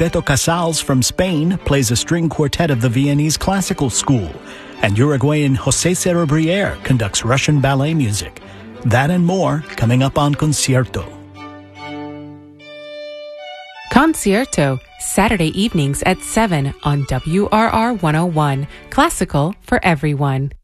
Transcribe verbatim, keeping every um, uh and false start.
Beto Casals from Spain plays a string quartet of the Viennese Classical School, and Uruguayan José Cerebrier conducts Russian ballet music. That and more coming up on Concierto. Concierto, Saturday evenings at seven on W R R one oh one, classical for everyone.